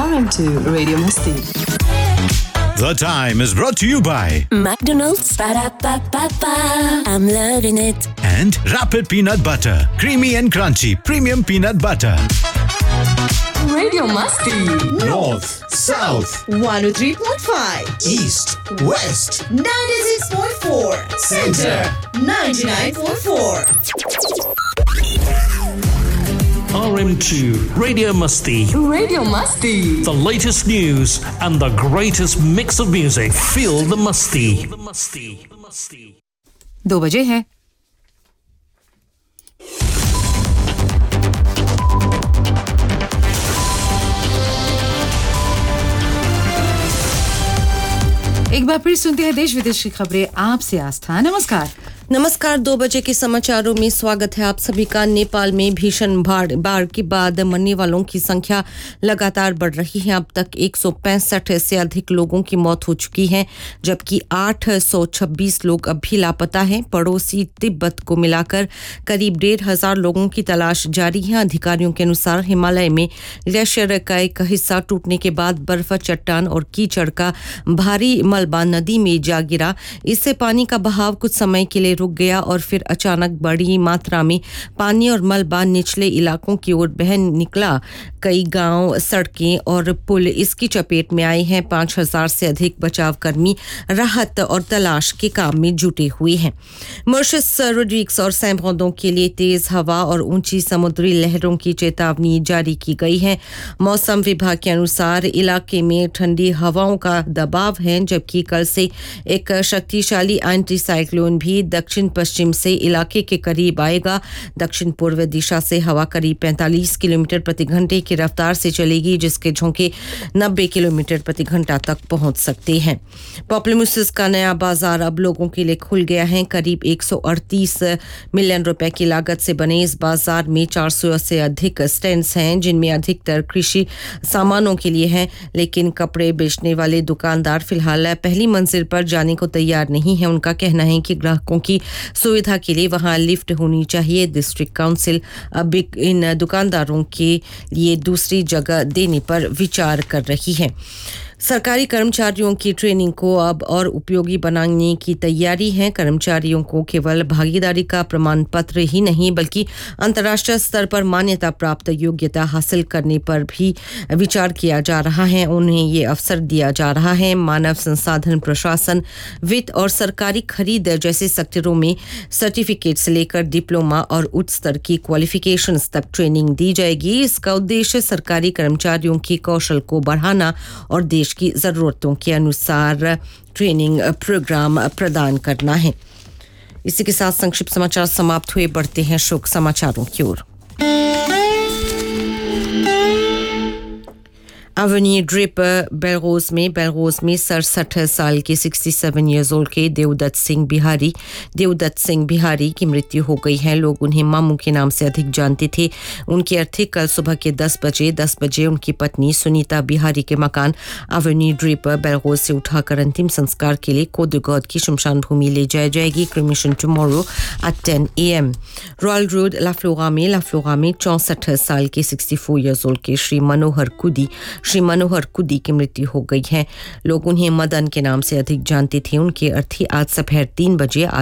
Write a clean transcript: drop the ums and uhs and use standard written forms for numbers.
RM2 Radio Masti. The Time is brought to you by McDonald's. Ba-da-ba-ba-ba. I'm loving it. and Rapid Peanut Butter. Creamy and crunchy premium peanut butter. Radio Masti. North, South, 103.5, East, West, 96.4, Center. 99.4. RM2 Radio Musty. Radio Masti. The latest news and the greatest mix of music. Feel the musty. 2 बजे है। एक बार फिर सुनते हैं देश विदेश की खबरें आपसे आस्था। नमस्कार 2 बजे के समाचारों में स्वागत है आप सभी का। नेपाल में भीषण बाढ़ के बाद मरने वालों की संख्या लगातार बढ़ रही है। अब तक 165 से अधिक लोगों की मौत हो चुकी है, जबकि 826 लोग अब भी लापता हैं। पड़ोसी तिब्बत को मिलाकर करीब 1,500 लोगों की तलाश जारी है। अधिकारियों के अनुसार हिमालय में ग्लेशियर का एक हिस्सा टूटने के बाद बर्फ, चट्टान और कीचड़ का भारी मलबा नदी में जा गिरा। इससे पानी का बहाव कुछ समय के लिए रुक गया और फिर अचानक बड़ी मात्रा में पानी और मलबा निचले इलाकों की ओर बह निकला। कई गांव, सड़कें और पुल इसकी चपेट में आए हैं। 5,000 से अधिक बचाव कर्मी राहत और तलाश के काम में जुटे हुए हैं। मॉरिशस, रोड्रिग्स और सैंट ब्रांडों के लिए तेज हवा और ऊंची समुद्री लहरों की चेतावनी जारी की गई है। मौसम विभाग के अनुसार इलाके में ठंडी हवाओं का दबाव है, जबकि कल से एक शक्तिशाली एंटी साइक्लोन भी दक्षिण पश्चिम से इलाके के करीब आएगा। दक्षिण पूर्व दिशा से हवा करीब 45 किलोमीटर प्रति घंटे की रफ्तार से चलेगी, जिसके झोंके 90 किलोमीटर प्रति घंटा तक पहुंच सकते हैं। पॉप्लेमुसिस का नया बाजार अब लोगों के लिए खुल गया है। करीब 138 मिलियन रुपए की लागत से बने इस बाजार में 400 से अधिक स्टैंड्स हैं, जिनमें अधिकतर कृषि सामानों के लिए हैं। लेकिन कपड़े बेचने वाले दुकानदार फिलहाल पहली मंजिल पर जाने को तैयार नहीं है। उनका कहना है कि ग्राहकों की सुविधा के लिए वहां लिफ्ट होनी चाहिए। डिस्ट्रिक्ट काउंसिल अब इन दुकानदारों के लिए दूसरी जगह देने पर विचार कर रही है। सरकारी कर्मचारियों की ट्रेनिंग को अब और उपयोगी बनाने की तैयारी है। कर्मचारियों को केवल भागीदारी का प्रमाण पत्र ही नहीं, बल्कि अंतर्राष्ट्रीय स्तर पर मान्यता प्राप्त योग्यता हासिल करने पर भी विचार किया जा रहा है। उन्हें ये अवसर दिया जा रहा है। मानव संसाधन प्रशासन, वित्त और सरकारी खरीद जैसे सेक्टरों में सर्टिफिकेट से लेकर डिप्लोमा और उच्च स्तर की क्वालिफिकेशंस तक ट्रेनिंग दी जाएगी। इसका उद्देश्य सरकारी कर्मचारियों की कौशल को बढ़ाना और देश की जरूरतों के अनुसार ट्रेनिंग प्रोग्राम प्रदान करना है। इसी के साथ संक्षिप्त समाचार समाप्त हुए। बढ़ते हैं शोक समाचारों की ओर। एवेन्यू ड्रिप बेलरोज में 67 साल के 67 ईयर्स ओल्ड के देवदत्त सिंह बिहारी की मृत्यु हो गई है। लोग उन्हें मामू के नाम से अधिक जानते थे। उनकी अर्थी कल सुबह के 10 बजे उनकी पत्नी सुनीता बिहारी के मकान एवेन्यू ड्रिप बेलरोज से उठाकर अंतिम संस्कार के लिए कोदगौद की शमशान भूमि ले जाई जाएगी। Cremation tomorrow at 10 AM। Royal road La Flora में 64 साल के 64 ईयर्स ओल्ड के श्री मनोहर कुदी की मृत्यु हो गई है। लोग उन्हें मदन के नाम से अधिक जानते थे। उनके अर्थी आज दोपहर 3 बजे